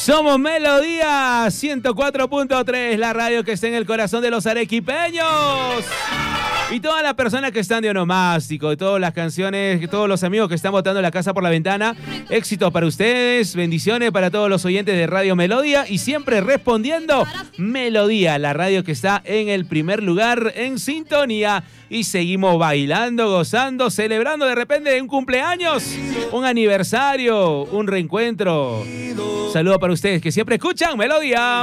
Somos Melodía 104.3, la radio que está en el corazón de los arequipeños. Y todas las personas que están de onomástico, todas las canciones, todos los amigos que están botando la casa por la ventana, éxitos para ustedes, bendiciones para todos los oyentes de Radio Melodía y siempre respondiendo Melodía, la radio que está en el primer lugar en sintonía. Y seguimos bailando, gozando, celebrando de repente un cumpleaños, un aniversario, un reencuentro. Saludo para ustedes que siempre escuchan Melodía.